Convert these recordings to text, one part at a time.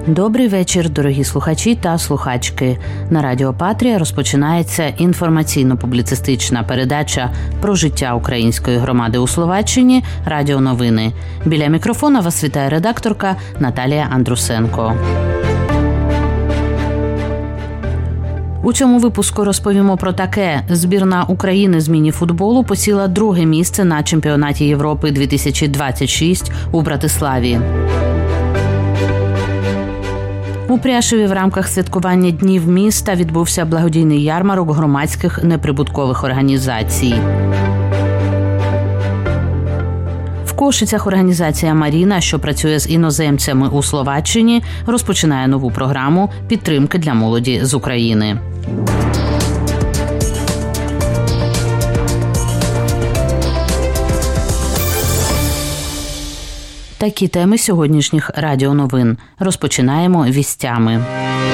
Добрий вечір, дорогі слухачі та слухачки. На Радіо Патрія розпочинається інформаційно-публіцистична передача про життя української громади у Словаччині «Радіо Новини». Біля мікрофона вас вітає редакторка Наталія Андрусенко. У цьому випуску розповімо про таке. Збірна України з міні-футболу посіла друге місце на чемпіонаті Європи 2026 у Братиславі. У Пряшеві в рамках святкування Днів міста відбувся благодійний ярмарок громадських неприбуткових організацій. В Кошицях організація «Маріна», що працює з іноземцями у Словаччині, розпочинає нову програму підтримки для молоді з України. Такі теми сьогоднішніх радіоновин. Розпочинаємо вістями.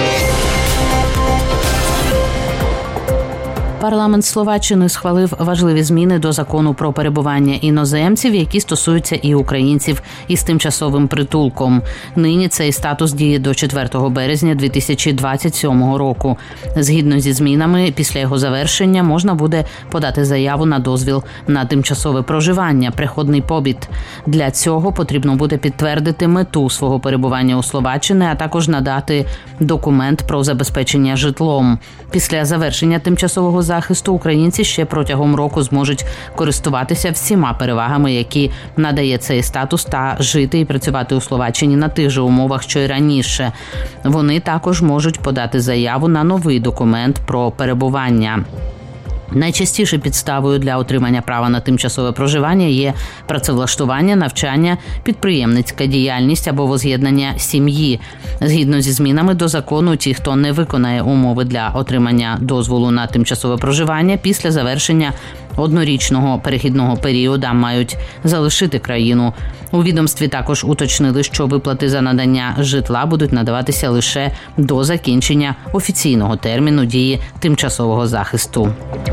Парламент Словаччини схвалив важливі зміни до закону про перебування іноземців, які стосуються і українців із тимчасовим притулком. Нині цей статус діє до 4 березня 2027 року. Згідно зі змінами, після його завершення можна буде подати заяву на дозвіл на тимчасове проживання, перехідний побіт. Для цього потрібно буде підтвердити мету свого перебування у Словаччині, а також надати документ про забезпечення житлом. Після завершення тимчасового захисту українці ще протягом року зможуть користуватися всіма перевагами, які надає цей статус, та жити і працювати у Словаччині на тих же умовах, що й раніше. Вони також можуть подати заяву на новий документ про перебування. Найчастіше підставою для отримання права на тимчасове проживання є працевлаштування, навчання, підприємницька діяльність або воз'єднання сім'ї. Згідно зі змінами до закону, ті, хто не виконає умови для отримання дозволу на тимчасове проживання, після завершення однорічного перехідного періоду мають залишити країну. У відомстві також уточнили, що виплати за надання житла будуть надаватися лише до закінчення офіційного терміну дії тимчасового захисту.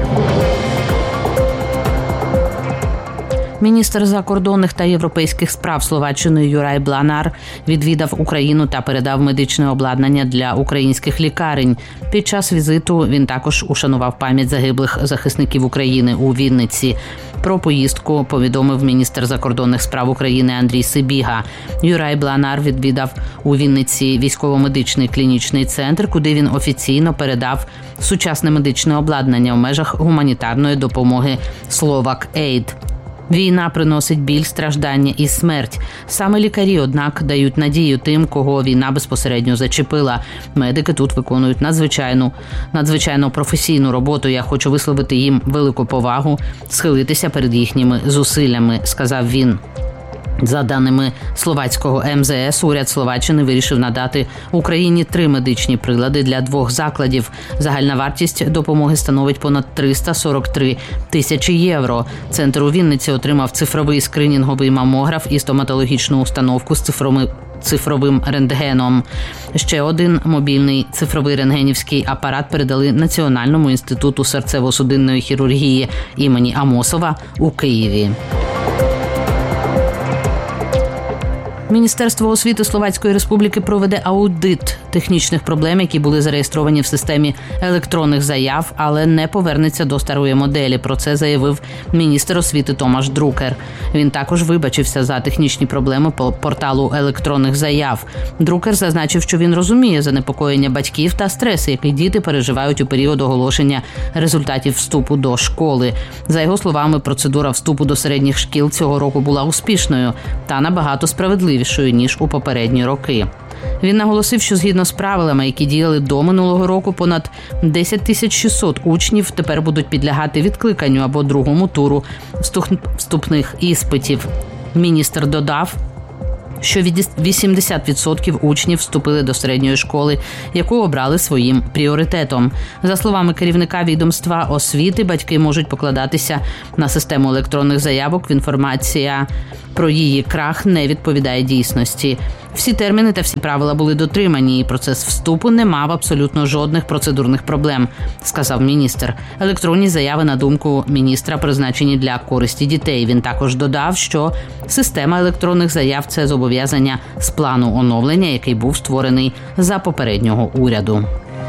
Міністр закордонних та європейських справ Словаччини Юрай Бланар відвідав Україну та передав медичне обладнання для українських лікарень. Під час візиту він також ушанував пам'ять загиблих захисників України у Вінниці. Про поїздку повідомив міністр закордонних справ України Андрій Сибіга. Юрай Бланар відвідав у Вінниці військово-медичний клінічний центр, куди він офіційно передав сучасне медичне обладнання в межах гуманітарної допомоги «Словак Ейд». Війна приносить біль, страждання і смерть. Саме лікарі, однак, дають надію тим, кого війна безпосередньо зачепила. Медики тут виконують надзвичайно професійну роботу. Я хочу висловити їм велику повагу, схилитися перед їхніми зусиллями, сказав він. За даними словацького МЗС, уряд Словаччини вирішив надати Україні 3 медичні прилади для 2 закладів. Загальна вартість допомоги становить понад 343 тисячі євро. Центр у Вінниці отримав цифровий скринінговий мамограф і стоматологічну установку з цифровим рентгеном. Ще один мобільний цифровий рентгенівський апарат передали Національному інституту серцево-судинної хірургії імені Амосова у Києві. Міністерство освіти Словацької Республіки проведе аудит технічних проблем, які були зареєстровані в системі електронних заяв, але не повернеться до старої моделі. Про це заявив міністр освіти Томаш Друкер. Він також вибачився за технічні проблеми порталу електронних заяв. Друкер зазначив, що він розуміє занепокоєння батьків та стрес, який діти переживають у період оголошення результатів вступу до школи. За його словами, процедура вступу до середніх шкіл цього року була успішною та набагато справедливішою, ніж у попередні роки. Він наголосив, що згідно з правилами, які діяли до минулого року, понад 10 600 учнів тепер будуть підлягати відкликанню або другому туру вступних іспитів. Міністр додав, що 80% учнів вступили до середньої школи, яку обрали своїм пріоритетом. За словами керівника відомства освіти, батьки можуть покладатися на систему електронних заявок. Інформація про її крах не відповідає дійсності. Всі терміни та всі правила були дотримані, і процес вступу не мав абсолютно жодних процедурних проблем, сказав міністр. Електронні заяви, на думку міністра, призначені для користі дітей. Він також додав, що система електронних заяв – це зобов'язання з плану оновлення, який був створений за попереднього уряду.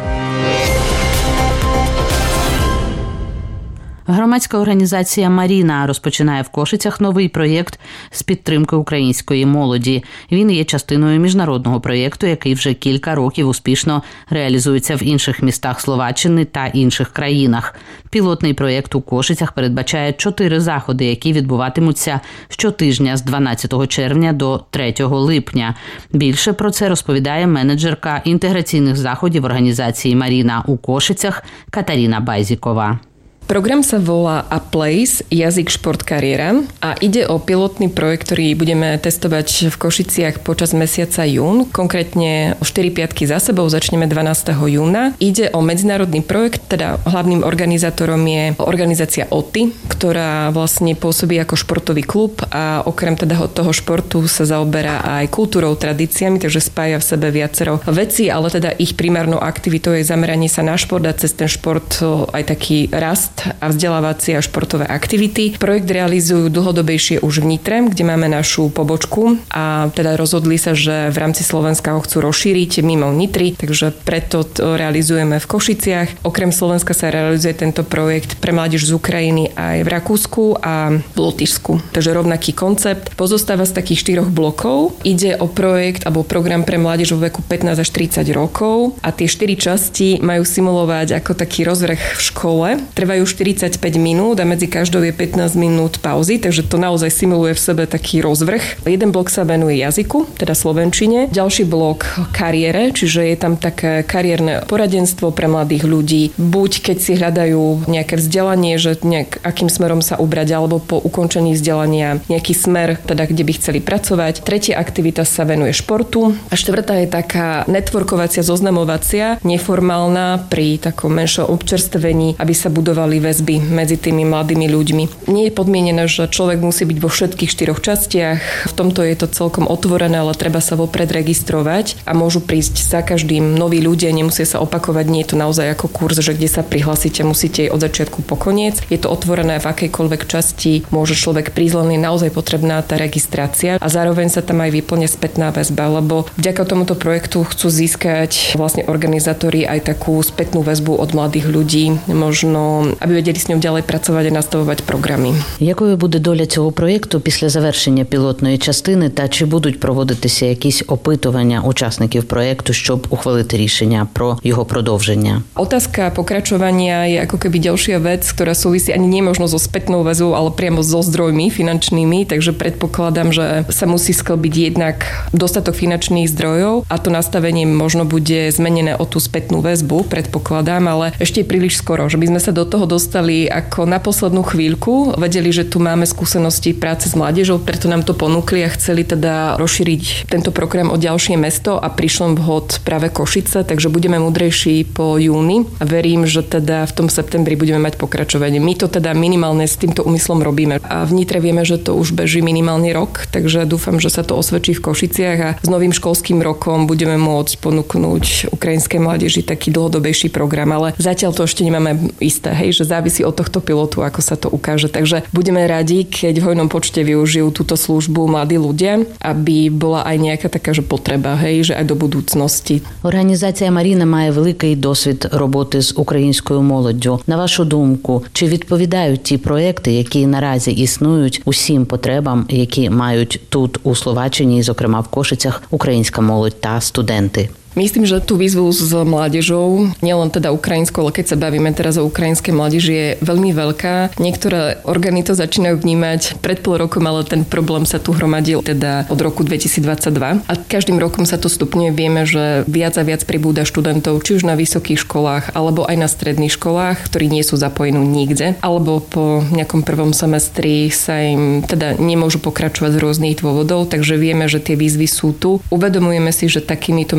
Громадська організація «Маріна» розпочинає в Кошицях новий проєкт з підтримки української молоді. Він є частиною міжнародного проєкту, який вже кілька років успішно реалізується в інших містах Словаччини та інших країнах. Пілотний проєкт у Кошицях передбачає 4 заходи, які відбуватимуться щотижня з 12 червня до 3 липня. Більше про це розповідає менеджерка інтеграційних заходів організації «Маріна» у Кошицях Katarína Bajzíková. Program sa volá A Place – jazyk, šport, kariéra a ide o pilotný projekt, ktorý budeme testovať v Košiciach počas mesiaca jún. Konkrétne 4 piatky za sebou, začneme 12. júna. Ide o medzinárodný projekt, teda hlavným organizátorom je organizácia OTI, ktorá vlastne pôsobí ako športový klub a okrem teda toho športu sa zaoberá aj kultúrou, tradíciami, takže spája v sebe viacero vecí, ale teda ich primárnou aktivitou je zameranie sa na šport a cez ten šport aj taký rast a vzdelávacie a športové aktivity. Projekt realizujú dlhodobejšie už v Nitre, kde máme našu pobočku a teda rozhodli sa, že v rámci Slovenska ho chcú rozšíriť mimo Nitry, takže preto to realizujeme v Košiciach. Okrem Slovenska sa realizuje tento projekt pre mládež z Ukrajiny aj v Rakúsku a v Lotyšsku. Takže rovnaký koncept. Pozostáva z takých 4 blokov. Ide o projekt alebo program pre mládež vo veku 15 až 30 rokov a tie 4 časti majú simulovať ako taký rozvrh v škole. Trvajú 45 minút a medzi každou je 15 minút pauzy, takže to naozaj simuluje v sebe taký rozvrh. Jeden blok sa venuje jazyku, teda slovenčine. Ďalší blok kariére, čiže je tam také kariérne poradenstvo pre mladých ľudí. Buď keď si hľadajú nejaké vzdelanie, že akým smerom sa ubrať, alebo po ukončení vzdelania nejaký smer, teda kde by chceli pracovať. Tretia aktivita sa venuje športu a štvrtá je taká networkovacia, zoznamovacia, neformálna pri takom menšom občerstvení, aby sa budovali väzby medzi tými mladými ľuďmi. Nie je podmienené, že človek musí byť vo všetkých 4 častiach. V tomto je to celkom otvorené, ale treba sa vopred registrovať a môžu prísť za každým noví ľudia, nemusia sa opakovať. Nie je to naozaj ako kurz, že kde sa prihlásite, musíte od začiatku po koniec. Je to otvorené v akejkoľvek časti, môže človek prísť, len je naozaj potrebná tá registrácia a zároveň sa tam aj vyplňa spätná väzba, lebo vďaka tomuto projektu chcú získať vlastne organizátori aj takú spätnú väzbu od mladých ľudí, možno aby vedeli з ним ďalej працювати і наставувати програми. Якою буде доля цього проєкту після завершення пілотної частини та чи будуть проводитися якісь опитування учасників проєкту, щоб ухвалити рішення про його продовження? Otázka pokračovania je ako keby ďalšia vec, ktorá súvisí ani nie možno so spätnou väzbou, ale priamo so zdrojmi finančnými, takže predpokladám, že sa musí sklbiť jednak dostatok finančných zdrojov a to nastavenie možno bude zmenené o tú spätnú väzbu, predpokladám, ale ešte je príliš skoro, že by sme sa do toho dostali ako na poslednú chvíľku. Vedeli, že tu máme skúsenosti práce s mládežou, preto nám to ponúkli a chceli teda rozšíriť tento program o ďalšie mesto a prišlo vhod práve Košice, takže budeme múdrejší po júni a verím, že teda v tom septembri budeme mať pokračovanie. My to teda minimálne s týmto úmyslom robíme. A v Nitre vieme, že to už beží minimálny rok, takže dúfam, že sa to osvedčí v Košiciach a s novým školským rokom budeme môcť ponúknuť ukrajinskej mládeži taký dlhodobejší program, ale zatiaľ to ešte nemáme isté, hej, že závisí od tohto pilotu, ako sa to ukáže. Takže budeme radi, keď v hojnom počte využijú túto službu mladí ľudia, aby bola aj nejaká taká že potreba, hej, že aj do budúcnosti. Організація «Маріна» має великий досвід роботи з українською молоддю. На вашу думку, чи відповідають ті проекти, які наразі існують усім потребам, які мають тут у Словаччині, зокрема в Кошицях, українська молодь та студенти? Myslím, že tú výzvu s mládežou, nielen teda ukrajinskou, ale keď sa bavíme teraz o ukrajinskej mládeži, je veľmi veľká. Niektoré orgány to začínajú vnímať pred pol rokom, ale ten problém sa tu hromadil teda od roku 2022. A každým rokom sa to stupňuje. Vieme, že viac a viac pribúda študentov, či už na vysokých školách, alebo aj na stredných školách, ktorí nie sú zapojení nikde, alebo po nejakom prvom semestri sa im teda nemôžu pokračovať z rôznych dôvodov, takže vieme, že tie výzvy sú tu. Uvedomujeme si, že takýmito menšími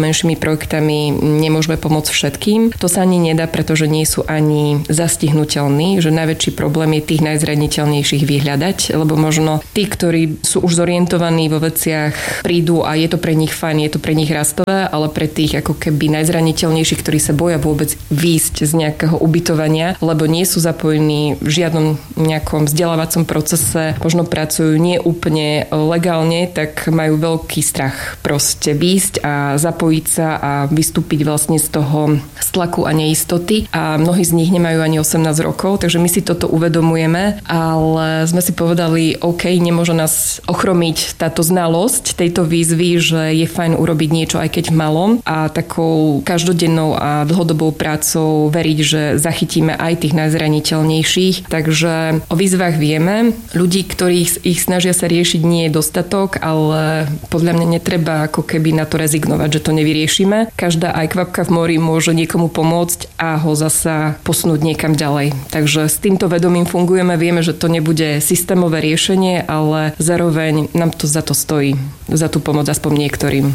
projektami nemôžeme pomôcť všetkým. To sa ani nedá, pretože nie sú ani zastihnuteľní, že najväčší problém je tých najzraniteľnejších vyhľadať, lebo možno tí, ktorí sú už zorientovaní vo veciach, prídu a je to pre nich fajn, je to pre nich rastové, ale pre tých ako keby najzraniteľnejších, ktorí sa boja vôbec výjsť z nejakého ubytovania, lebo nie sú zapojení v žiadnom nejakom vzdelávacom procese, možno pracujú nie úplne legálne, tak majú veľký strach proste výjsť a zapojiť sa a vystúpiť vlastne z toho tlaku a neistoty. A mnohí z nich nemajú ani 18 rokov, takže my si toto uvedomujeme, ale sme si povedali, OK, nemôže nás ochromiť táto znalosť tejto výzvy, že je fajn urobiť niečo aj keď v malom a takou každodennou a dlhodobou prácou veriť, že zachytíme aj tých najzraniteľnejších. Takže o výzvach vieme. Ľudí, ktorých ich snažia sa riešiť, nie je dostatok, ale podľa mňa netreba ako keby na to rezignovať, že to nevyriešime. Každá aj kvapka v mori môže niekomu pomôcť a ho zasa posunúť niekam ďalej. Takže s týmto vedomím fungujeme, vieme, že to nebude systémové riešenie, ale zároveň nám to za to stojí, za tú pomoc aspoň niektorým.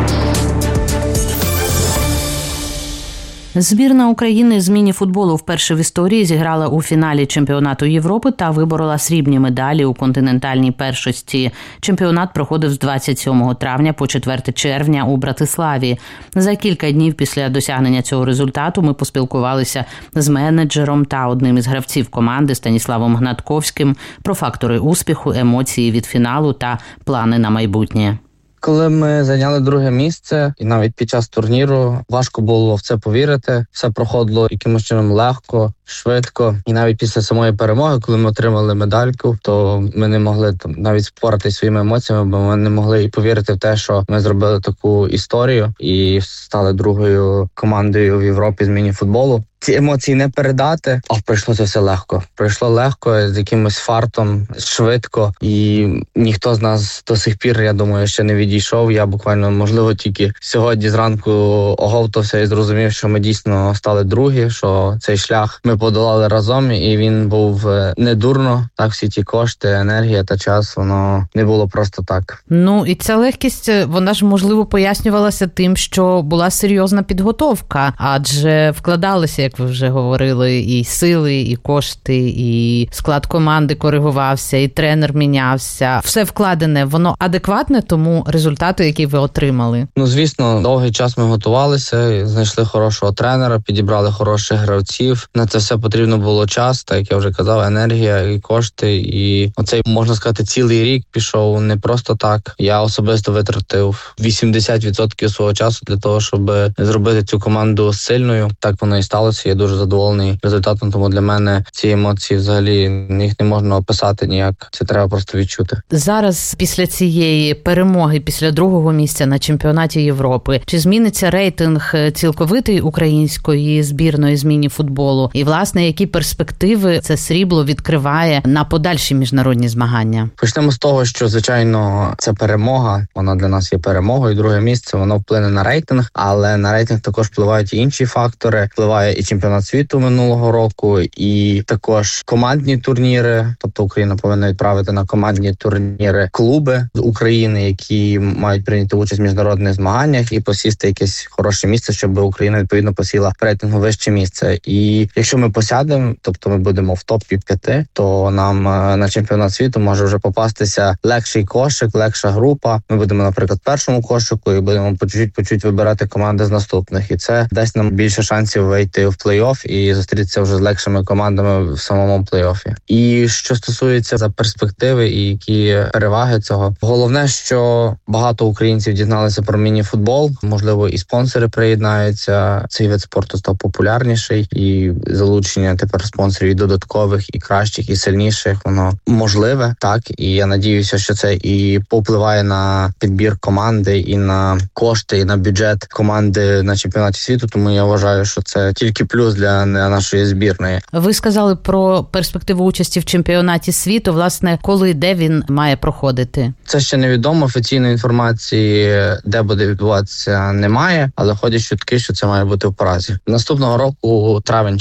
Збірна України з міні-футболу вперше в історії зіграла у фіналі чемпіонату Європи та виборола срібні медалі у континентальній першості. Чемпіонат проходив з 27 травня по 4 червня у Братиславі. За кілька днів після досягнення цього результату ми поспілкувалися з менеджером та одним із гравців команди Станіславом Гнатковським про фактори успіху, емоції від фіналу та плани на майбутнє. Коли ми зайняли друге місце, і навіть під час турніру важко було в це повірити. Все проходило якимось чином легко, швидко. І навіть після самої перемоги, коли ми отримали медальку, то ми не могли навіть споратися своїми емоціями, бо ми не могли і повірити в те, що ми зробили таку історію і стали другою командою в Європі з міні-футболу. Ці емоції не передати, а пройшло це все легко. Пройшло легко, з якимось фартом, швидко. І ніхто з нас до сих пір, я думаю, ще не відійшов. Я буквально, можливо, тільки сьогодні зранку оговтався і зрозумів, що ми дійсно стали другі, що цей шлях ми подолали разом, і він був недурно. Так, всі ті кошти, енергія та час, воно не було просто так. Ну, і ця легкість, вона ж, можливо, пояснювалася тим, що була серйозна підготовка, адже вкладалися, як ви вже говорили, і сили, і кошти, і склад команди коригувався, і тренер мінявся. Все вкладене, воно адекватне тому результату, який ви отримали? Ну, звісно, довгий час ми готувалися, знайшли хорошого тренера, підібрали хороших гравців. На це все потрібно було час, так як я вже казав, енергія і кошти. І оцей, можна сказати, цілий рік пішов не просто так. Я особисто витратив 80% свого часу для того, щоб зробити цю команду сильною. Так воно і сталося. Я дуже задоволений результатом, тому для мене ці емоції взагалі їх не можна описати ніяк. Це треба просто відчути. Зараз після цієї перемоги, після другого місця на чемпіонаті Європи, чи зміниться рейтинг цілковитої української збірної з міні-футболу? І, власне, які перспективи це срібло відкриває на подальші міжнародні змагання? Почнемо з того, що, звичайно, це перемога. Вона для нас є перемогою. Друге місце, воно вплине на рейтинг, але на рейтинг також впливають і інші фактори. Впливає і чемпіонат світу минулого року, і також командні турніри. Тобто Україна повинна відправити на командні турніри клуби з України, які мають прийняти участь в міжнародних змаганнях і посісти якесь хороше місце, щоб Україна, відповідно, посіла в рейтингу вище місце. І якщо ми посядемо, тобто ми будемо в топі 5, то нам на чемпіонат світу може вже попастися легший кошик, легша група. Ми будемо, наприклад, в першому кошику і будемо по чуть-чуть вибирати команди з наступних. І це дасть нам більше шансів вийти в плей-офф і зустрітися вже з легшими командами в самому плей-оффі. І що стосується за перспективи і які переваги цього, головне, що багато українців дізналися про міні-футбол, можливо, і спонсори приєднаються. Цей вид спорту став популярніший, і залучення тепер спонсорів і додаткових, і кращих, і сильніших, воно можливе, так, і я надіюся, що це і повпливає на підбір команди, і на кошти, і на бюджет команди на чемпіонаті світу, тому я вважаю, що це тільки плюс для нашої збірної. Ви сказали про перспективу участі в чемпіонаті світу. Власне, коли, де він має проходити? Це ще невідомо. Офіційної інформації, де буде відбуватися, немає, але ходять чутки, що це має бути в Празі. Наступного року травень-червень.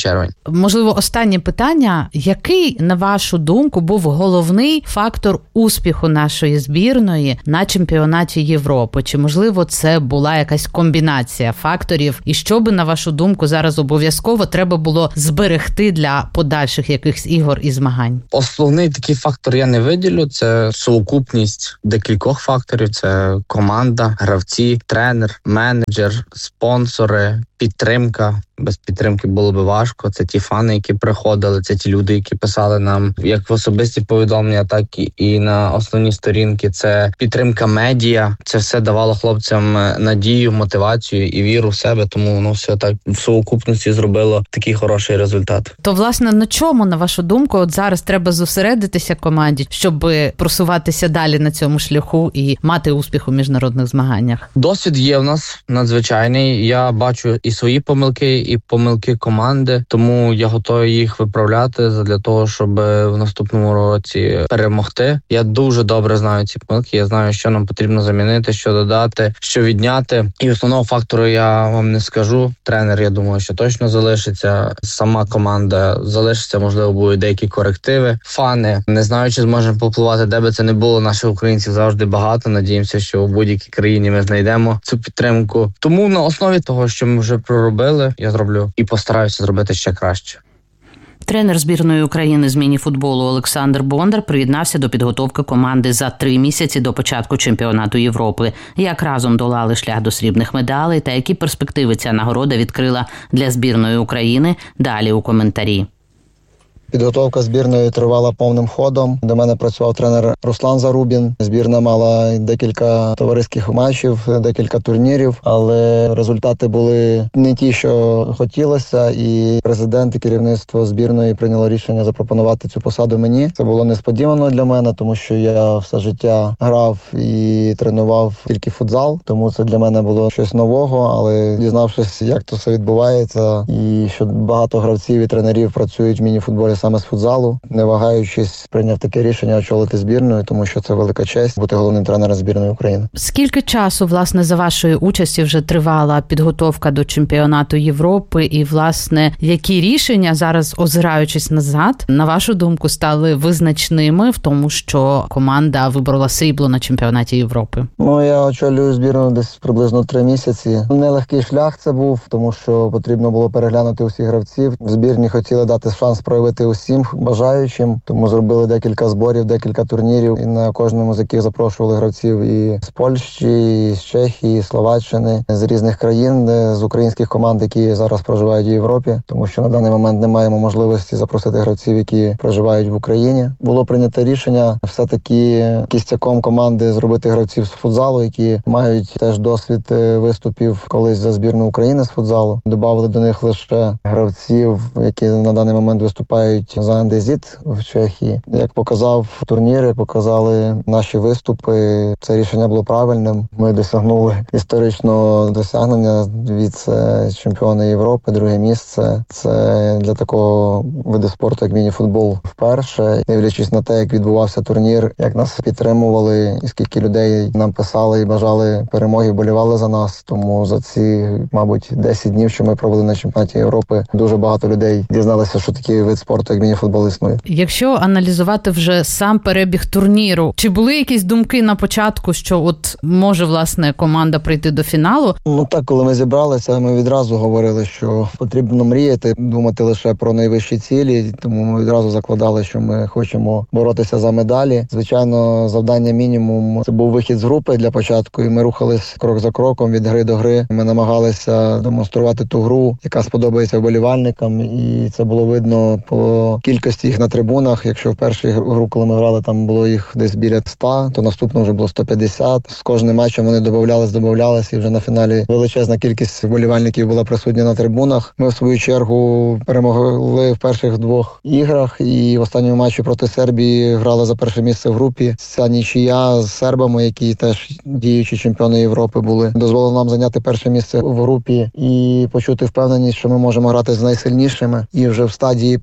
можливо, останнє питання. Який, на вашу думку, був головний фактор успіху нашої збірної на чемпіонаті Європи? Чи, можливо, це була якась комбінація факторів? І що би, на вашу думку, зараз обов'язково треба було зберегти для подальших якихось ігор і змагань? Основний такий фактор я не виділю. Це совокупність декількох факторів. Це команда, гравці, тренер, менеджер, спонсори, підтримка. Без підтримки було би важко. Це ті фани, які приходили, це ті люди, які писали нам як в особисті повідомлення, так і на основні сторінки. Це підтримка медіа. Це все давало хлопцям надію, мотивацію і віру в себе. Тому воно все так в совокупності зробило такий хороший результат. То, власне, на чому, на вашу думку, от зараз треба зосередитися команді, щоб просуватися далі на цьому шляху і мати успіх у міжнародних змаганнях? Досвід є в нас надзвичайний. Я бачу і свої помилки, і помилки команди, тому я готовий їх виправляти для того, щоб в наступному році перемогти. Я дуже добре знаю ці помилки, я знаю, що нам потрібно замінити, що додати, що відняти. І основного фактору я вам не скажу. Тренер, я думаю, що точно залишиться. Сама команда залишиться, можливо, будуть деякі корективи. Фани, не знаю, чи зможемо попливати, де би це не було. Наших українців завжди багато. Надіємося, що у будь-якій країні ми знайдемо цю підтримку. Тому на основі того, що ми вже проробили, я зроблю і постараюся зробити ще краще. Тренер збірної України з міні-футболу Олександр Бондар приєднався до підготовки команди за 3 місяці до початку чемпіонату Європи. Як разом долали шлях до срібних медалей та які перспективи ця нагорода відкрила для збірної України, далі у коментарі. Підготовка збірної тривала повним ходом. До мене працював тренер Руслан Зарубін. Збірна мала декілька товариських матчів, декілька турнірів, але результати були не ті, що хотілося, і президент і керівництво збірної прийняло рішення запропонувати цю посаду мені. Це було несподівано для мене, тому що я все життя грав і тренував тільки футзал, тому це для мене було щось нового, але дізнавшись, як то все відбувається, і що багато гравців і тренерів працюють в міні-футболі саме з футзалу, не вагаючись, прийняв таке рішення очолити збірною, тому що це велика честь бути головним тренером збірної України. Скільки часу, власне, за вашої участі вже тривала підготовка до чемпіонату Європи і, власне, які рішення зараз, озираючись назад, на вашу думку, стали визначними в тому, що команда виборола срібло на чемпіонаті Європи? Я очолюю збірну десь приблизно 3 місяці. Нелегкий шлях це був, тому що потрібно було переглянути усіх гравців. В збірні хотіли дати шанс проявити усім бажаючим, тому зробили декілька зборів, декілька турнірів, і на кожному з яких запрошували гравців і з Польщі, і з Чехії, і з Словаччини, з різних країн, з українських команд, які зараз проживають в Європі, тому що на даний момент не маємо можливості запросити гравців, які проживають в Україні. Було прийнято рішення все-таки кістяком команди зробити гравців з футзалу, які мають теж досвід виступів колись за збірну України з футзалу. Добавили до них лише гравців, які на даний момент виступають за Андезіт в Чехії. Як показав турнір, показали наші виступи, це рішення було правильним. Ми досягнули історичного досягнення віце-чемпіона Європи, 2 місце. Це для такого виду спорту, як міні-футбол, вперше. Дивлячись на те, як відбувався турнір, як нас підтримували, і скільки людей нам писали і бажали перемоги, болівали за нас. Тому за ці, мабуть, 10 днів, що ми провели на чемпіонаті Європи, дуже багато людей дізналися, що такий вид спорту, як міні-футбол, існує. Якщо аналізувати вже сам перебіг турніру, чи були якісь думки на початку, що от може, власне, команда прийти до фіналу? Так, коли ми зібралися, ми відразу говорили, що потрібно мріяти, думати лише про найвищі цілі, тому ми відразу закладали, що ми хочемо боротися за медалі. Звичайно, завдання мінімум – це був вихід з групи для початку, і ми рухались крок за кроком від гри до гри. Ми намагалися демонструвати ту гру, яка сподобається вболівальникам, і це було видно по кількості їх на трибунах. Якщо в першій гру, коли ми грали, там було їх десь біля 100, то наступно вже було 150. З кожним матчем вони додавались, і вже на фіналі величезна кількість вболівальників була присутня на трибунах. Ми, в свою чергу, перемогли в перших 2 іграх, і в останньому матчі проти Сербії грали за перше місце в групі. Ця нічия з сербами, які теж діючі чемпіони Європи були, дозволила нам зайняти перше місце в групі і почути впевненість, що ми можемо грати з найсильнішими. І вже в стадії плей-офф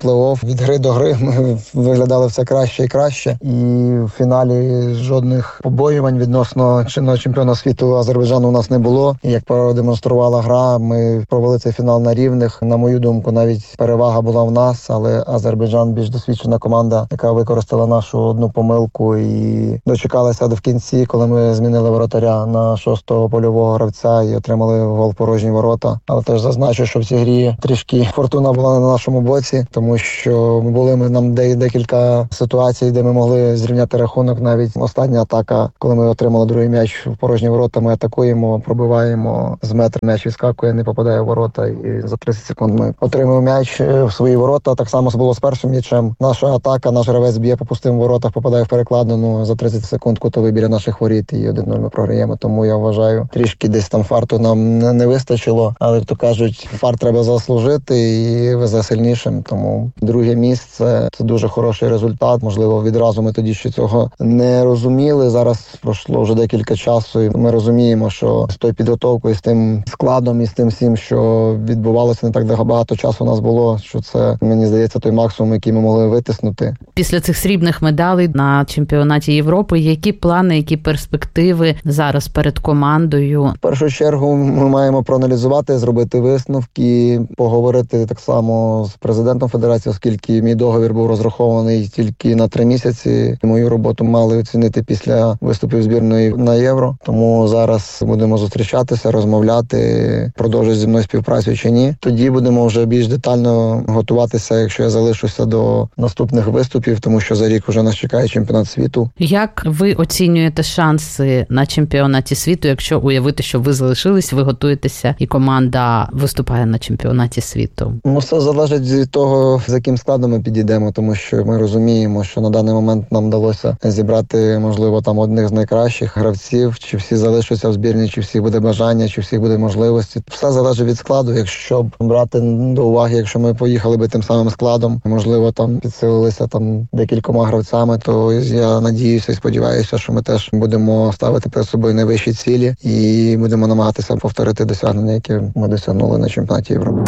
від гри до гри ми виглядали все краще і краще. І в фіналі жодних побоювань відносно чинного чемпіона світу Азербайджану у нас не було. І як продемонструвала гра, ми провели цей фінал на рівних. На мою думку, навіть перевага була в нас, але Азербайджан більш досвідчена команда, яка використала нашу одну помилку і дочекалася до в кінці, коли ми змінили воротаря на 6-го польового гравця і отримали гол порожні ворота. Але теж зазначу, що в цій грі трішки фортуна була на нашому боці, тому що були нам декілька ситуацій, де ми могли зрівняти рахунок. Навіть остання атака, коли ми отримали другий м'яч в порожні ворота, ми атакуємо, пробиваємо з метра, м'яч відскакує, не попадає в ворота, і за 30 секунд ми отримуємо м'яч в свої ворота. Так само було з першим м'ячем. Наша атака, наш гравець б'є по пустим воротах, попадає в перекладину, за 30 секунд кутовий біля наших воріт, і 1-0 ми програємо. Тому я вважаю, трішки десь там фарту нам не вистачило, але, то кажуть, фарт треба заслужити і везе сильнішим. Тому друге місце – це дуже хороший результат. Можливо, відразу ми тоді ще цього не розуміли. Зараз пройшло вже декілька часу, і ми розуміємо, що з тою підготовкою, з тим складом і з тим всім, що відбувалося, не так багато часу у нас було, що це, мені здається, той максимум, який ми могли витиснути. Після цих срібних медалей на чемпіонаті Європи, які плани, які перспективи зараз перед командою? В першу чергу ми маємо проаналізувати, зробити висновки, поговорити так само з президентом федерації, оскільки мій договір був розрахований тільки на 3 місяці. Мою роботу мали оцінити після виступів збірної на Євро. Тому зараз будемо зустрічатися, розмовляти, продовжують зі мною співпрацю чи ні. Тоді будемо вже більш детально готуватися, якщо я залишуся до наступних виступів, тому що за рік вже нас чекає чемпіонат світу. Як ви оцінюєте шанси на чемпіонаті світу, якщо уявити, що ви залишились, ви готуєтеся і команда виступає на чемпіонаті світу? Все залежить від того, з яким складом ми підійдемо, тому що ми розуміємо, що на даний момент нам вдалося зібрати, можливо, там одних з найкращих гравців, чи всі залишаться в збірні, чи всіх буде бажання, чи всіх буде можливості. Все залежить від складу. Якщо брати до уваги, якщо ми поїхали би тим самим складом, можливо, там підсилилися там декількома гравцями, то я надіюся і сподіваюся, що ми теж будемо ставити перед собою найвищі цілі і будемо намагатися повторити досягнення, які ми досягнули на чемпіонаті Європи.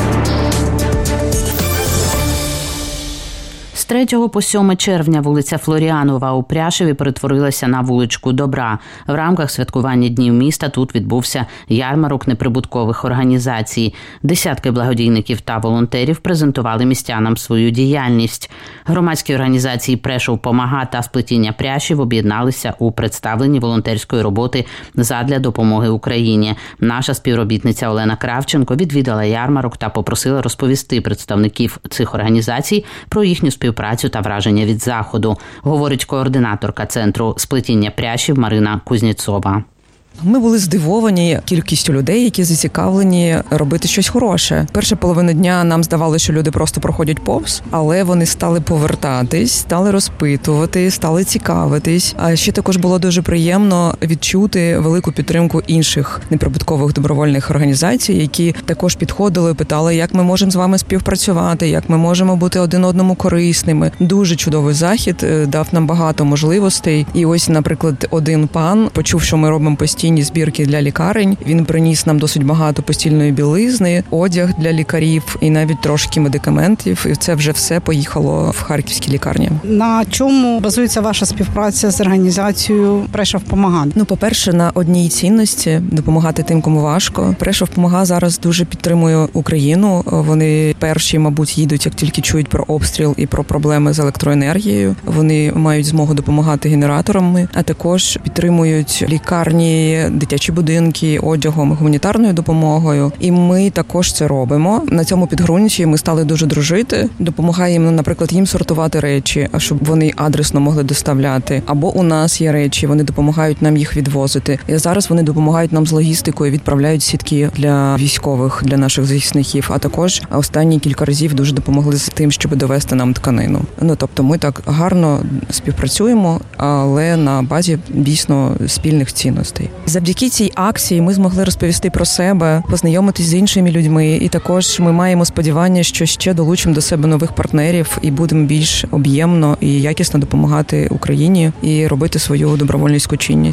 З 3 по 7 червня вулиця Флоріанова у Пряшеві перетворилася на вуличку Добра. В рамках святкування Днів міста тут відбувся ярмарок неприбуткових організацій. Десятки благодійників та волонтерів презентували містянам свою діяльність. Громадські організації «Прешов помага» та «Сплетіння пряжів» об'єдналися у представленні волонтерської роботи задля допомоги Україні. Наша співробітниця Олена Кравченко відвідала ярмарок та попросила розповісти представників цих організацій про їхню співпрацю та враження від заходу, говорить координаторка центру «Сплетіння пряжів» Марина Кузнєцова. Ми були здивовані кількістю людей, які зацікавлені робити щось хороше. Перша половина дня нам здавалося, що люди просто проходять повз, але вони стали повертатись, стали розпитувати, стали цікавитись. А ще також було дуже приємно відчути велику підтримку інших неприбуткових добровольних організацій, які також підходили, питали, як ми можемо з вами співпрацювати, як ми можемо бути один одному корисними. Дуже чудовий захід, дав нам багато можливостей. І ось, наприклад, один пан почув, що ми робимо постійні збірки для лікарень. Він приніс нам досить багато постільної білизни, одяг для лікарів і навіть трошки медикаментів. І це вже все поїхало в харківські лікарні. На чому базується ваша співпраця з організацією «Прешов помага»? По-перше, на одній цінності – допомагати тим, кому важко. «Прешов помага» зараз дуже підтримує Україну. Вони перші, мабуть, їдуть, як тільки чують про обстріл і про проблеми з електроенергією. Вони мають змогу допомагати генераторами, а також підтримують лікарні, дитячі будинки, одягом, гуманітарною допомогою. І ми також це робимо. На цьому підґрунті ми стали дуже дружити. Допомагаємо, наприклад, їм сортувати речі, щоб вони адресно могли доставляти. Або у нас є речі, вони допомагають нам їх відвозити. І зараз вони допомагають нам з логістикою, відправляють сітки для військових, для наших захисників. А також останні кілька разів дуже допомогли з тим, щоб довести нам тканину. Тобто ми так гарно співпрацюємо, але на базі дійсно спільних цінностей. Завдяки цій акції ми змогли розповісти про себе, познайомитись з іншими людьми, і також ми маємо сподівання, що ще долучимо до себе нових партнерів і будемо більш об'ємно і якісно допомагати Україні і робити свою добровольницьку чинність.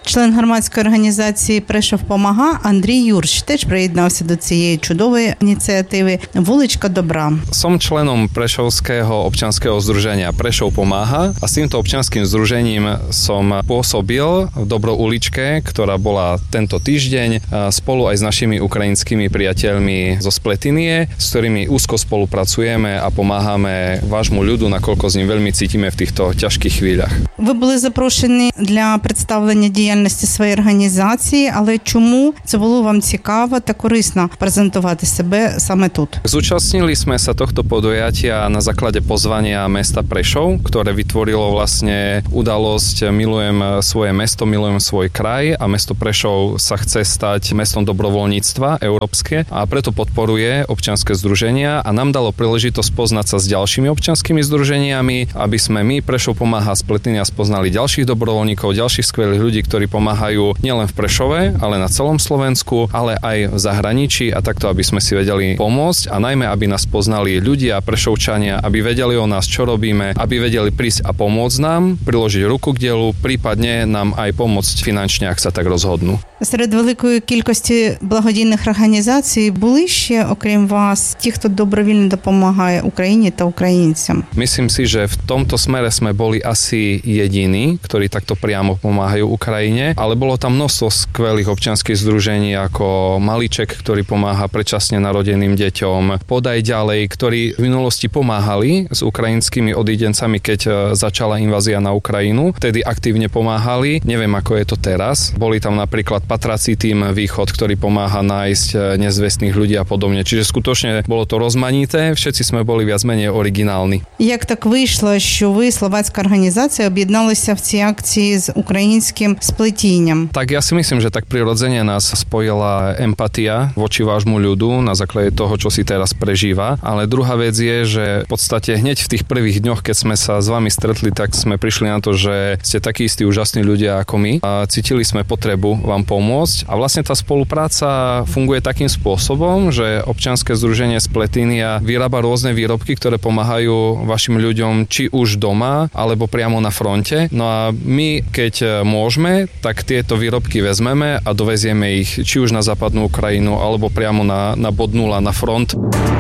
Член громадської організації «Прешов помага» Андрій Юрч теж приєднався до цієї чудової ініціативи «Вуличка добра». Som členom Prešovského občianskeho združenia Prešov pomáha a s týmto občianským združením som pôsobil v Dobrouličke, ktorá bola tento týždeň spolu aj s našimi ukrajinskými priateľmi zo Spletinie, s ktorými úzko spolupracujeme a pomáhame vášmu ľudu, nakoľko s ním veľmi cítime v týchto ťažkých chvíľach. Ви були запрошені для представлення діяльності своєї організації, але чому це було вам цікаво та корисно презентувати себе саме тут? Zúčastnili sme sa tohto podujatia na základe pozvania mesta Prešov, ktoré vytvorilo vlastne udalosť Milujem svoje mesto, milujem svoj kraj a mesto Prešov sa chce stať mestom dobrovoľníctva európske a preto podporuje občianske združenia a nám dalo príležitosť poznať sa s ďalšími občianskými združeniami, aby sme my Prešov pomáha Spletinia spoznali ďalších dobrovoľníkov, ďalších skvelých ľudí, ktorí pomáhajú nielen v Prešove, ale na celom Slovensku, ale aj v zahraničí a takto, aby sme si vedeli pomôcť a najmä, aby nás poznali ľudia, Prešovčania, aby vedeli o nás, čo robíme, aby vedeli prísť a pomôcť nám, priložiť ruku k dielu, prípadne nám aj pomôcť finančne, ak sa tak rozhodnú. Серед великої кількості благодійних організацій були ще, окрім вас, ті, хто добровільно допомагає Україні та українцям? Myslím si, že v tomto smere sme boli asi jediní, ktorí takto priamo pomáhajú Ukrajine, ale bolo tam množstvo skvelých občianskych združení ako Malíček, ktorý pomáha predčasne narodeným deťom, Podaj ďalej, ktorí v minulosti pomáhali s ukrajinskými odídencami, keď začala invázia na Ukrajinu. Vtedy aktívne pomáhali. Neviem, ako je to teraz. Boli tam napríklad Patrací tým Východ, ktorý pomáha nájsť nezvestných ľudí a podobne. Čiže skutočne bolo to rozmanité, všetci sme boli viac menej originálni. Як так вийшло, що ви, словацька організація, об'єдналися в цій акції з українським сплетінням? Tak ja si myslím, že tak prirodzene nás spojila empatia voči vášmu ľudu na základe toho, čo si teraz prežíva. Ale druhá vec je, že v podstate hneď v tých prvých dňoch, keď sme sa s vami stretli, tak sme prišli na to, že ste takí istí úžasní ľudia ako my a cítili sme potrebu vám pomôcť. A vlastne tá spolupráca funguje takým spôsobom, že občianske združenie Spletinia vyrába rôzne výrobky, ktoré pomáhajú vašim ľuďom či už doma, alebo priamo na fronte. No a my, keď môžeme, tak tieto výrobky vezmeme a dovezieme ich či už na západnú Ukrajinu, alebo priamo na bod 0 na front.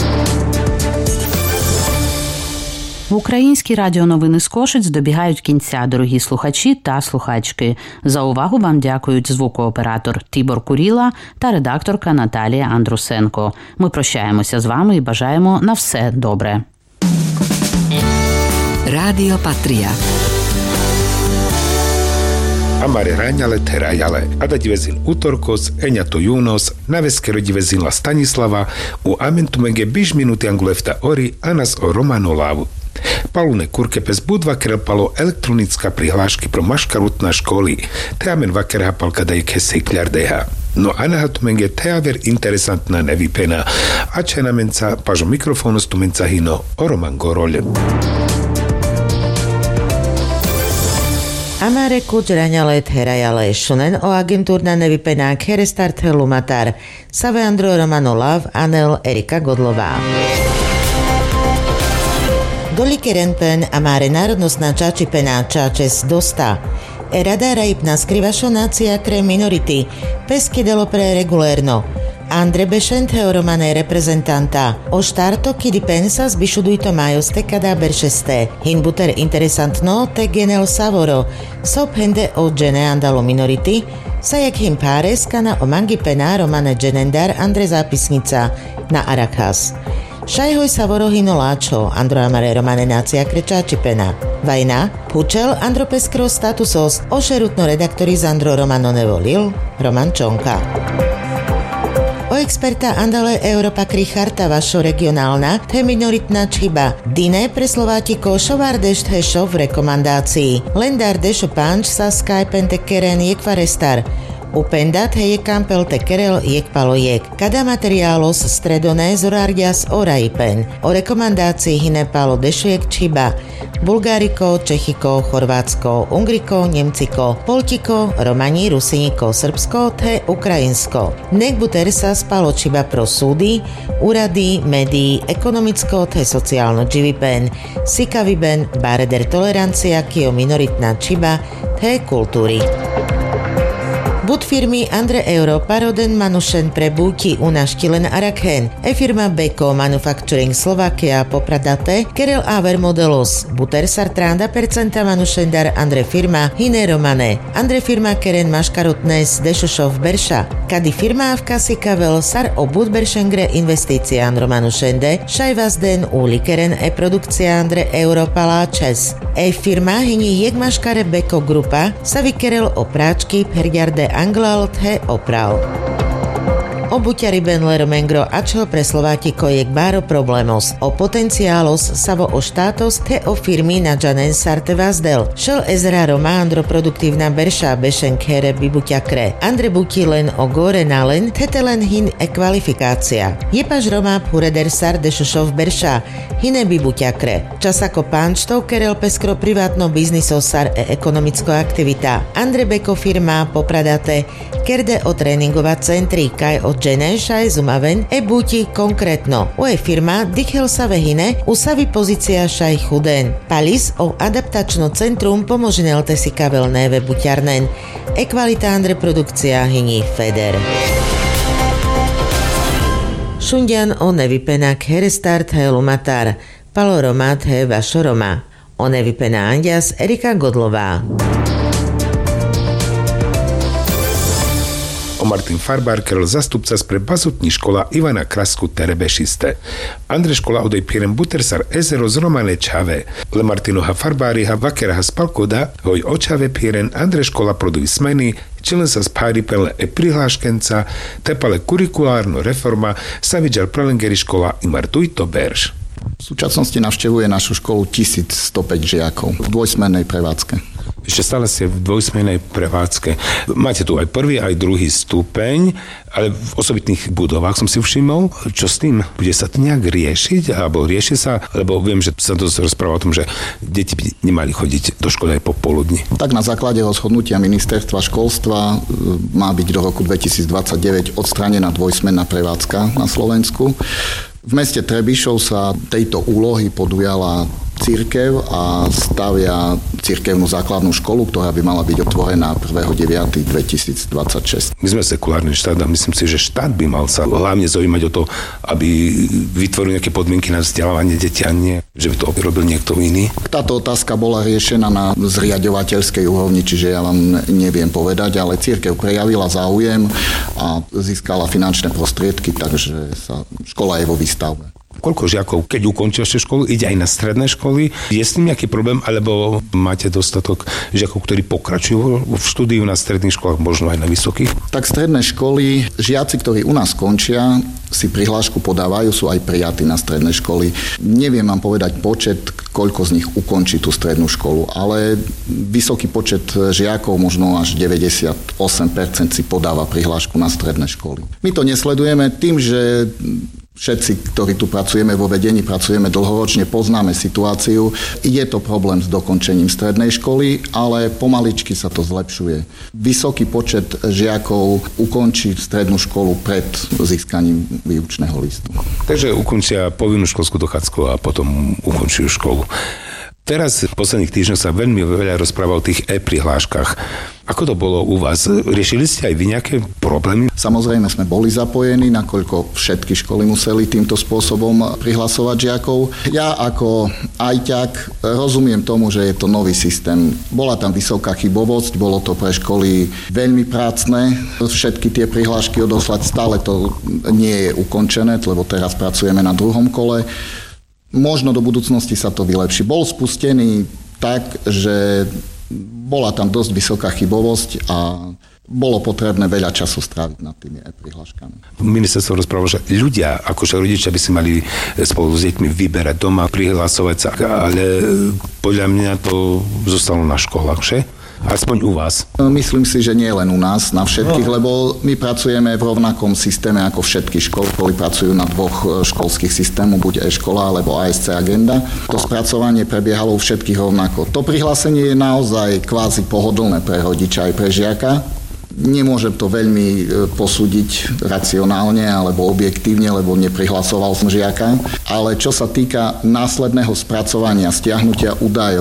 Українські радіоновини з Кошиць добігають кінця, дорогі слухачі та слухачки. За увагу вам дякують звукооператор Тібор Куріла та редакторка Наталія Андрусенко. Ми прощаємося з вами і бажаємо на все добре. Rádio Patria. Amare raňale terajale, ada divezin utorkos, eňato júnos, na veskero divezin la Stanislava, u amentumenge biž minuti angulefta ori, anas o Romano Lávu. Palune kurke pes budva krepalo elektronická prihlášky pro maškarutná školy. Teamen vakerha palka daj kesej kľardeha. No anahatumenge teaver interesantná nevypena. A čenamenca pažo mikrofónu stumenca hino o Roman Gorole. Amare kuģraņalet herajale šunen o agentúrna nevypenák herestart lumatar Save Andro Romanolav Anel Erika Godlová. Dolike renpen amare národnostná čačipená čačes dosta. Erada rajipna skrivašo nácia kre minority peskedelo pre regulérno. Andre Bešente Romane reprezentanta o štarto kidi pensas bišuduito majoste kada beršeste hinbuter interesantno te genel savoro sop hende o gene andalo minority sa jak him páres kana o mangi pena Romane genendar Andre zápisnica na Arakas. Šajhoj savoro hino láčo Andro Amare Romane nácia krečáči pena. Vajna, púčel Andro Peskro statusos ošerutno redaktori z Andro Romano nevolil Roman Čonka. O experta andale Europa kricharta vašo regionálna te minoritná čiba. Dine pre Slovátiko šovár dešt hešov v rekomandácii. Lendár dešo pánč sa skypen te keren jekvarestar. Upendat heje kampel te kerel jek palojek. Kada materiálos stredoné zorárdias oraipen. O rekomandácii hine palo dešujek čiba. Bulgáriko, Čechiko, Chorvátsko, Ungriko, Nemciko, Poltiko, Romani, Rusiniko, Srbsko, te Ukrajinsko. Nek buter sa spalo čiba pro súdy, úrady, médií, ekonomicko, te sociálno dživipen, sikaviben, bareder tolerancia, kio minoritná čiba, te kultúry. Bud firmy Andre Euro Paroden Manušen pre Búti Unaštilen Arakhen, firma Beko Manufacturing Slovakia Popradate, Kerel Aver Modelos, Buter Sartranda Percenta Manušendar Andre firma Hine Romane, Andre firma Keren Maškarutnes Dešušov Berša, Kady firma Avkasi Kavel Sar o Bud Beršengre investícia Andro Manušende, Šajvazden Uli Keren produkcia Andre Euro Paláčes, firma Hini Jegmaškare Beko Grupa sa vykerel o práčky Pergiarde Anglalt he opral. Obuťari Benler Mengro ačho pre Slovático je báro problémos. O potenciálos savo o štátos te o firmy na Janen Sarte Vazdel. Šel Ezra Romándro produktívna berša Bešen Kere Bibuťakre. Andre Buti len o gore nalen, tete len hin kvalifikácia. Jepaž Romá Pureder Sarde Šušov berša, hine Bibuťakre. Čas ako pánčtov Kerel Peskro privátno bizniso sar ekonomicko aktivita. Andre Beko firma Popradate, kerde o tréningová centri, kaj o Dženejšaj Zumaven Buti konkrétno. U firma Dichel sa vehine usavi pozícia šaj chuden. Palis o adaptačno centrum pomožnel si kavel neve buťarnen. Kvalita Andre produkcia hini Feder. Šundian o nevypenak herestart he lumatar. Paloromat he vašoroma. O nevypena Andias Erika Godlová. Martin Farbar, kerel zastupca spre bazutní škola Ivana Krasku Terebešiste. Andre škola odej pirem Butersar ezero z Romane Čave. Le Martinoha Farbáriha Vakeraha Spalkoda, hoj očave piren Andre škola produj smeny, čilen sa spári pele prihláškenca, tepale kurikulárno reforma, sa videl prelengeri škola Imar Tujto Berš. V súčasnosti navštevuje našu školu 1105 žiakov v dvojsmennej prevádzke. Ešte stále ste v dvojsmennej prevádzke. Máte tu aj prvý, aj druhý stupeň, ale v osobitných budovách som si všimol. Čo s tým? Bude sa to nejak riešiť? Alebo rieši sa? Lebo viem, že sa to rozpráva o tom, že deti by nemali chodiť do školy aj popoludní. Tak na základe rozhodnutia ministerstva školstva má byť do roku 2029 odstránená dvojsmenná prevádzka na Slovensku. V meste Trebišov sa tejto úlohy podujala cirkev a stavia cirkevnú základnú školu, ktorá by mala byť otvorená 1.9.2026. My sme sekulárny štát a myslím si, že štát by mal sa hlavne zaujímať o to, aby vytvoril nejaké podmienky na vzdelávanie detí a nie, že by to robil niekto iný. Táto otázka bola riešená na zriaďovateľskej úrovni, čiže ja vám neviem povedať, ale cirkev prejavila záujem a získala finančné prostriedky, takže sa škola je vo výstavbe. Koľko žiakov, keď ukončia školu, ide aj na stredné školy? Je s tým nejaký problém, alebo máte dostatok žiakov, ktorí pokračujú v štúdiu na stredných školách, možno aj na vysokých? Tak stredné školy, žiaci, ktorí u nás končia, si prihlášku podávajú, sú aj prijatí na stredné školy. Neviem vám povedať počet, koľko z nich ukončí tú strednú školu, ale vysoký počet žiakov, možno až 98% si podáva prihlášku na stredné školy. My to nesledujeme tým, že všetci, ktorí tu pracujeme vo vedení, pracujeme dlhoročne, poznáme situáciu. Je to problém s dokončením strednej školy, ale pomaličky sa to zlepšuje. Vysoký počet žiakov ukončí strednú školu pred získaním výučného listu. Takže ukončia povinnú školskú dochádzku a potom ukončujú školu. Teraz v posledných týždňoch sa veľmi veľa rozpráva o tých e-prihláškach. Ako to bolo u vás? Riešili ste aj vy nejaké problémy? Samozrejme sme boli zapojení, nakoľko všetky školy museli týmto spôsobom prihlasovať žiakov. Ja ako ajťak rozumiem tomu, že je to nový systém. Bola tam vysoká chybovosť, bolo to pre školy veľmi prácne. Všetky tie prihlášky odoslať, stále to nie je ukončené, lebo teraz pracujeme na druhom kole. Možno do budúcnosti sa to vylepší. Bol spustený tak, že bola tam dosť vysoká chybovosť a bolo potrebné veľa času stráviť nad tými prihláškami. Ministerstvo rozprávalo, že ľudia, akože rodičia by si mali spolu s deťmi vyberať doma, prihlasovať sa, ale podľa mňa to zostalo na školách, že? Aspoň u vás. Myslím si, že nie len u nás, na všetkých, lebo my pracujeme v rovnakom systéme ako všetky školy. Školy pracujú na dvoch školských systémoch, buď e-škola alebo ASC Agenda. To spracovanie prebiehalo u všetkých rovnako. To prihlásenie je naozaj kvázi pohodlné pre rodiča aj pre žiaka. Nemôžem to veľmi posúdiť racionálne alebo objektívne, lebo neprihlasoval som žiaka. Ale čo sa týka následného spracovania, stiahnutia údajov,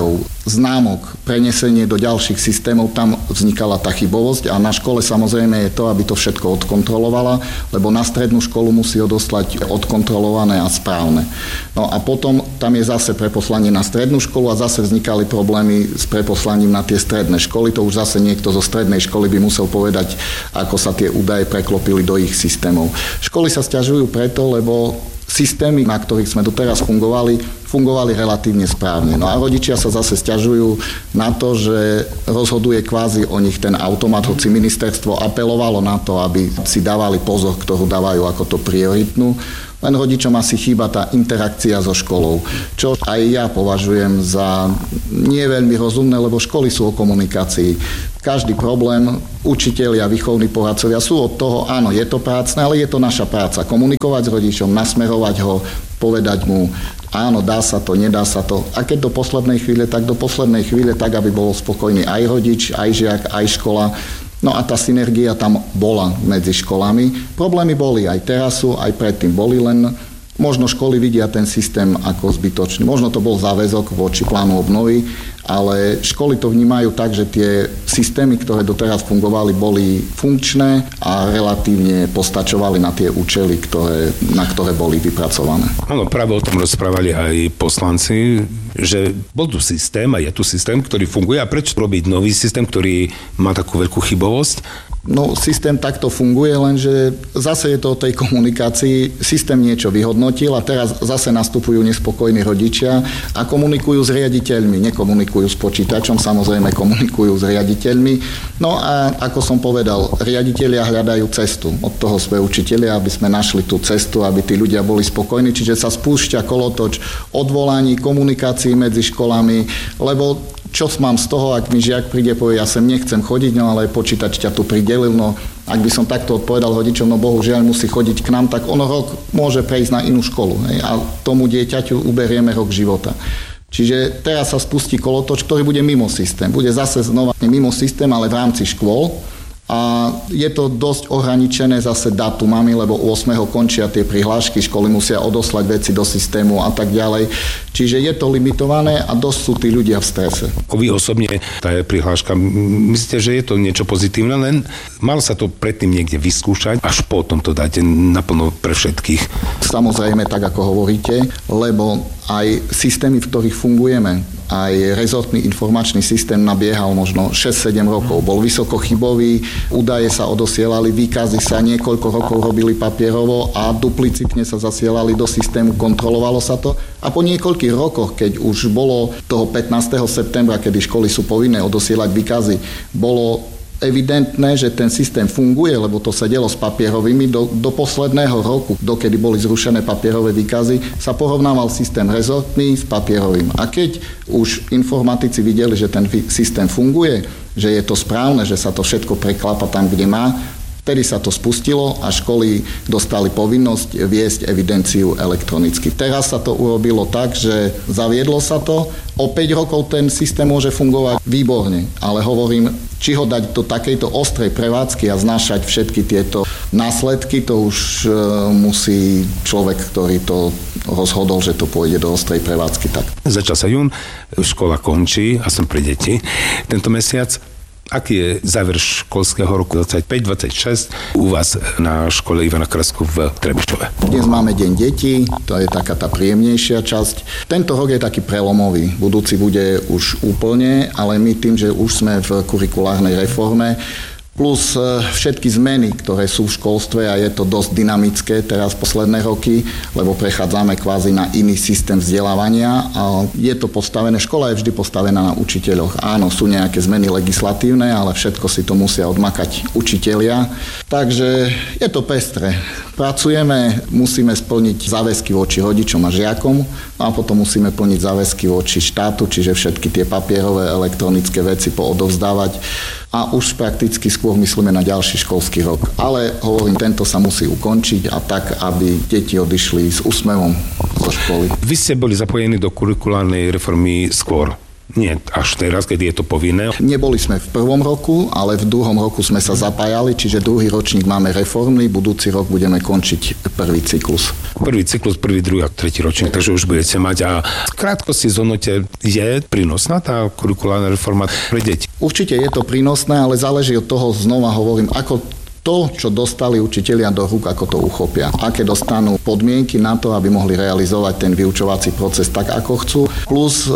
známok, prenesenie do ďalších systémov, tam vznikala tá chybovosť a na škole samozrejme je to, aby to všetko odkontrolovala, lebo na strednú školu musí odoslať odkontrolované a správne. No a potom tam je zase preposlanie na strednú školu a zase vznikali problémy s preposlaním na tie stredné školy. To už zase niekto zo strednej školy by musel povedať, ako sa tie údaje preklopili do ich systémov. Školy sa sťažujú preto, lebo systémy, na ktorých sme doteraz fungovali relatívne správne. No a rodičia sa zase sťažujú na to, že rozhoduje kvázi o nich ten automat, hoci ministerstvo apelovalo na to, aby si dávali pozor, ktorú dávajú ako to prioritnú. Len rodičom asi chýba tá interakcia so školou, čo aj ja považujem za nie veľmi rozumné, lebo školy sú o komunikácii. Každý problém, učitelia, výchovní poradcovia sú od toho, áno, je to prácne, ale je to naša práca. Komunikovať s rodičom, nasmerovať ho, povedať mu, áno, dá sa to, nedá sa to. A keď do poslednej chvíle, tak do poslednej chvíle, tak aby bol spokojný aj rodič, aj žiak, aj škola. No a tá synergia tam bola medzi školami. Problémy boli aj teraz sú, aj predtým boli, len možno školy vidia ten systém ako zbytočný. Možno to bol záväzok voči plánu obnovy, ale školy to vnímajú tak, že tie systémy, ktoré doteraz fungovali, boli funkčné a relatívne postačovali na tie účely, na ktoré boli vypracované. Áno, práve o tom rozprávali aj poslanci, že bol tu systém a je tu systém, ktorý funguje a prečo robiť nový systém, ktorý má takú veľkú chybovosť? No, systém takto funguje, lenže zase je to o tej komunikácii. Systém niečo vyhodnotil a teraz zase nastupujú nespokojní rodičia a komunikujú s riaditeľmi. Nekomunikujú s počítačom, samozrejme komunikujú s riaditeľmi. No a ako som povedal, riaditelia hľadajú cestu. Od toho sme učitelia, aby sme našli tú cestu, aby tí ľudia boli spokojní. Čiže sa spúšťa kolotoč odvolaní, komunikácií medzi školami, lebo čo mám z toho, ak mi žiak príde, povie, ja sem nechcem chodiť, no ale počítač ťa tu pridelil, no ak by som takto odpovedal rodičom, no bohužiaľ musí chodiť k nám, tak ono rok môže prejsť na inú školu, hej, a tomu dieťaťu uberieme rok života. Čiže teraz sa spustí kolotoč, ktorý bude mimo systém. Bude zase znova mimo systém, ale v rámci škôl. A je to dosť ohraničené zase dátumami, lebo 8. končia tie prihlášky, školy musia odoslať veci do systému a tak ďalej. Čiže je to limitované a dosť sú tí ľudia v strese. Vy osobne, tá prihláška, myslíte, že je to niečo pozitívne, len mal sa to predtým niekde vyskúšať, až potom to dáte naplno pre všetkých? Samozrejme, tak ako hovoríte, lebo aj systémy, v ktorých fungujeme, aj rezortný informačný systém nabiehal možno 6-7 rokov. Bol vysoko chybový, údaje sa odosielali, výkazy sa niekoľko rokov robili papierovo a duplicitne sa zasielali do systému, kontrolovalo sa to. A po niekoľkých rokoch, keď už bolo toho 15. septembra, kedy školy sú povinné odosielať výkazy, bolo evidentné, že ten systém funguje, lebo to sa dielo s papierovými. Do posledného roku, dokedy boli zrušené papierové výkazy, sa porovnával systém rezortný s papierovým. A keď už informatici videli, že ten systém funguje, že je to správne, že sa to všetko preklapa tam, kde má, vtedy sa to spustilo a školy dostali povinnosť viesť evidenciu elektronicky. Teraz sa to urobilo tak, že zaviedlo sa to. O 5 rokov ten systém môže fungovať výborne, ale hovorím, či ho dať do takejto ostrej prevádzky a znášať všetky tieto následky, to už musí človek, ktorý to rozhodol, že to pôjde do ostrej prevádzky. Tak. Začal sa jún, škola končí a som pre deti tento mesiac. Aký je záver školského roku 25-26 u vás na škole Ivana Krasku v Trebišove? Dnes máme deň detí, to je taká tá príjemnejšia časť. Tento rok je taký prelomový, budúci bude už úplne, ale my tým, že už sme v kurikulárnej reforme, plus všetky zmeny, ktoré sú v školstve a je to dosť dynamické teraz posledné roky, lebo prechádzame kvázi na iný systém vzdelávania a je to postavené, škola je vždy postavená na učiteľoch. Áno, sú nejaké zmeny legislatívne, ale všetko si to musia odmakať učitelia. Takže je to pestré. Pracujeme, musíme splniť záväzky voči rodičom a žiakom a potom musíme plniť záväzky voči štátu, čiže všetky tie papierové, elektronické veci poodovzdávať a už prakticky skôr myslíme na ďalší školský rok. Ale hovorím, tento sa musí ukončiť a tak, aby deti odišli s úsmevom zo školy. Vy ste boli zapojení do kurikulárnej reformy skôr. Nie, až teraz, keď je to povinné. Neboli sme v prvom roku, ale v druhom roku sme sa zapájali, čiže druhý ročník máme reformný, budúci rok budeme končiť prvý cyklus. Prvý cyklus, prvý, druhý a tretí ročník, takže už budete mať. A krátko si zhodnote, je prínosná tá kurikulárna reforma pre deti? Určite je to prínosné, ale záleží od toho, znova hovorím, ako to, čo dostali učitelia do rúk, ako to uchopia. Aké dostanú podmienky na to, aby mohli realizovať ten vyučovací proces tak, ako chcú. Plus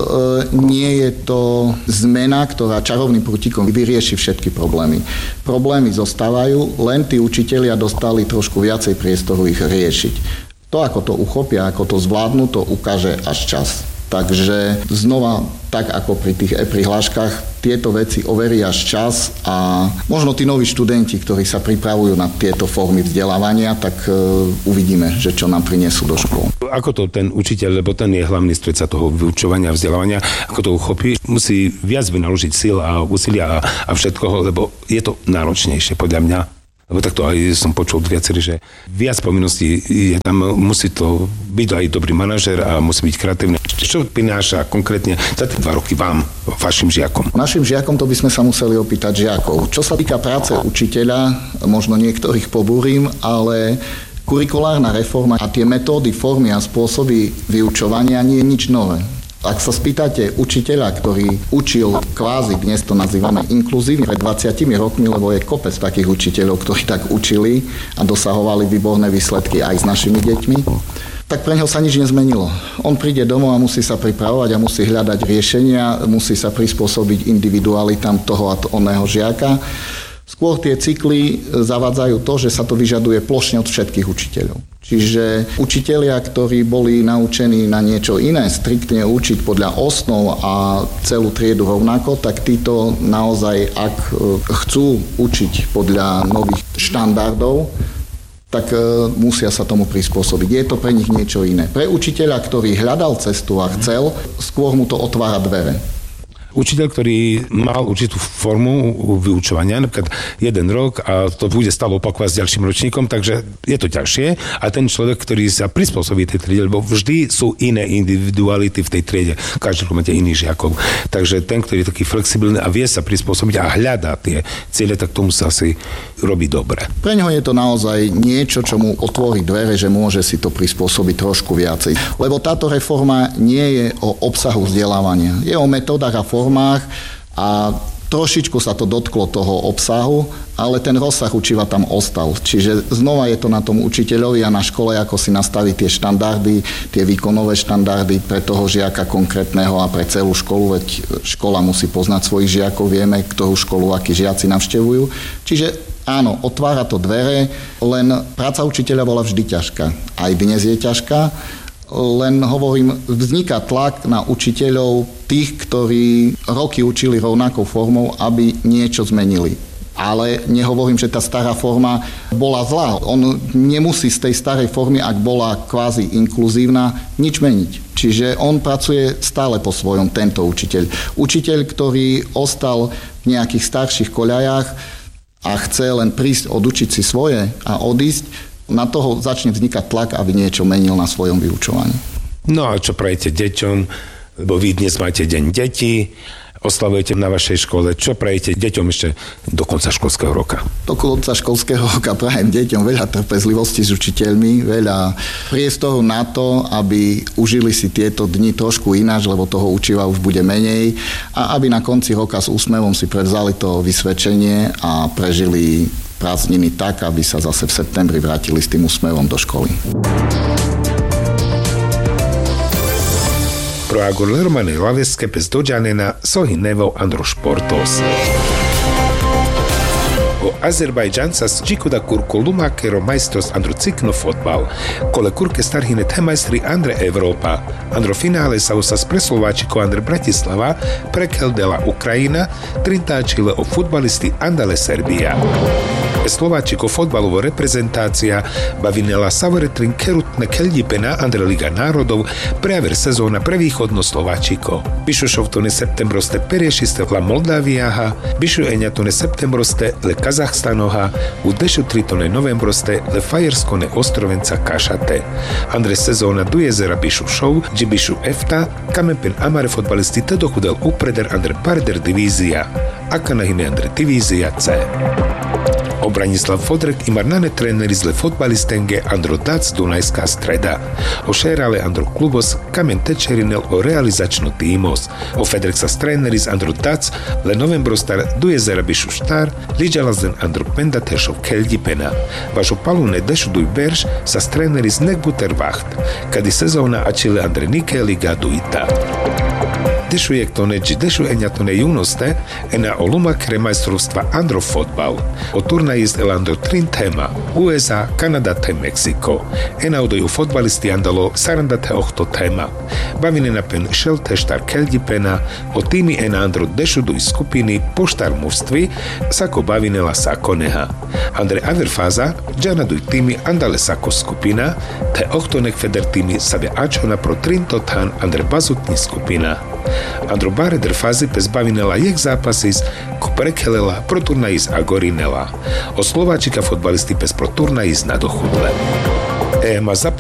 nie je to zmena, ktorá čarovným prútikom vyrieši všetky problémy. Problémy zostávajú, len tí učitelia dostali trošku viacej priestoru ich riešiť. To, ako to uchopia, ako to zvládnu, to ukáže až čas. Takže znova, tak ako pri tých e-prihláškach, tieto veci overí až čas a možno tí noví študenti, ktorí sa pripravujú na tieto formy vzdelávania, tak uvidíme, že čo nám prinesú do škôl. Ako to ten učiteľ, lebo ten je hlavný stredca toho vyučovania a vzdelávania, ako to uchopí, musí viac vynaložiť síl a úsilia a všetkoho, lebo je to náročnejšie podľa mňa. Lebo takto aj som počul viacerý, že viac povinností je tam, musí to byť aj dobrý manažer a musí byť kreatívny. Čo prináša konkrétne za tie 2 roky vám, vašim žiakom? Našim žiakom to by sme sa museli opýtať žiakov. Čo sa týka práce učiteľa, možno niektorých pobúrim, ale kurikulárna reforma a tie metódy, formy a spôsoby vyučovania nie je nič nové. Ak sa spýtate učiteľa, ktorý učil kvázi, dnes to nazývame inkluzívne, pred 20 rokmi, lebo je kopec takých učiteľov, ktorí tak učili a dosahovali výborné výsledky aj s našimi deťmi, tak pre neho sa nič nezmenilo. On príde domov a musí sa pripravovať a musí hľadať riešenia, musí sa prispôsobiť individualitám toho a oného žiaka. Skôr tie cykly zavádzajú to, že sa to vyžaduje plošne od všetkých učiteľov. Čiže učitelia, ktorí boli naučení na niečo iné, striktne učiť podľa osnov a celú triedu rovnako, tak títo naozaj, ak chcú učiť podľa nových štandardov, tak musia sa tomu prispôsobiť. Je to pre nich niečo iné. Pre učiteľa, ktorý hľadal cestu a chcel, skôr mu to otvára dvere. Učiteľ, ktorý mal určitú formu vyučovania, napríklad 1 rok a to bude stále opakovať s ďalším ročníkom, takže je to ťažšie. A ten človek, ktorý sa prispôsobí tej triede, lebo vždy sú iné individuality v tej triede. Každý rok máte iných žiakov. Takže ten, ktorý je taký flexibilný a vie sa prispôsobiť a hľadá tie ciele, tak tomu sa asi robí dobre. Pre neho je to naozaj niečo, čo mu otvorí dvere, že môže si to prispôsobiť trošku viacej. Lebo táto reforma nie je o obsahu vzdelávania. Je o metódach a formách a trošičku sa to dotklo toho obsahu, ale ten rozsah učiva tam ostal. Čiže znova je to na tom učiteľovi a na škole, ako si nastaví tie štandardy, tie výkonové štandardy pre toho žiaka konkrétneho a pre celú školu, veď škola musí poznať svojich žiakov, vieme, ktorú školu, akí žiaci navštevujú. Čiže áno, otvára to dvere, len práca učiteľa bola vždy ťažká. Aj dnes je ťažká. Len hovorím, vzniká tlak na učiteľov, tých, ktorí roky učili rovnakou formou, aby niečo zmenili. Ale nehovorím, že tá stará forma bola zlá. On nemusí z tej starej formy, ak bola kvázi inkluzívna, nič meniť. Čiže on pracuje stále po svojom, tento učiteľ. Učiteľ, ktorý ostal v nejakých starších koľajách a chce len prísť, odučiť si svoje a odísť, na toho začne vznikať tlak, aby niečo menil na svojom vyučovaní. No a čo prajete deťom, lebo vy dnes máte deň detí, oslavujete na vašej škole, čo prajete deťom ešte do konca školského roka? Do konca školského roka prajem deťom veľa trpezlivosti s učiteľmi, veľa priestoru na to, aby užili si tieto dni trošku ináč, lebo toho učiva už bude menej a aby na konci roka s úsmevom si prevzali to vysvedčenie a prežili prázdniny tak, aby sa zase v septembri vrátili s tým úsmevom do školy. Pro agora normale laveske bez dođanena sohinevou androšportos. O Azerbajdžancas Čikuda kurkuluma kero majstros androcikno fotbal, kole kurke starhine te majstri Andre Evropa. Andro finále sa usas pre Slováčiko Andre Bratislava prekeldela Ukrajina, trintáčile o futbalisti Andale Serbia. Slováčiko fotbalovo reprezentácia bavinela Savoretrin kerutne keldipena Andre Liga národov prejaver sezóna pre východno Slováčiko. Bišu šovtone septembroste periešiste la Moldaviaha, bišu eňatone septembroste le Kazahstanoha u dešu 3 novembroste le fajerskone ostrovenca Kašate. Andre sezóna 2026 gdje bišu EFTA, kamen amare fotbalisti te dohudel upreder Andre Parder divizija, a kanahine Andre divizija C. Branislav Fodrek i marnane treneri zle fotbalistenge Andro Dac Dunajska streda. Ošerale Andro klubos kamen tečerinel o realizačno timos. O Fedrek sa treneri z Andro Dac le novembrostar 2026 štar liđala zlen Andro Penda tešov Keldipena. Vašo palune dešuduj berž sa treneri z Nekbuter Vacht, kadi sezóna ačile Andre Nike Liga Duita. Dešu jektone dži dešu enjatone junoste ena oluma kremajstrovstva Andro fotbal. O turnaj iz el Andro trin tema USA, Kanada te Meksiko. Ena odoju fotbalisti andalo sarandate ohto tema. Bavine na pen šelte štar Keldipena, o timi ena Andro dešu duj skupini poštar mužstvi sako bavinela sako neha. Andre Averfaza džana duj timi andale sako skupina, te ohtonek feder timi sabe ačona pro trin totan Andre bazutni skupina. Andro Bareder fazi pes bavinela jek zápasis, ko prekelela pro turnaj iz Agorinela. O Slováčika fotbalisti pes pro turnaj iz Nadochudle.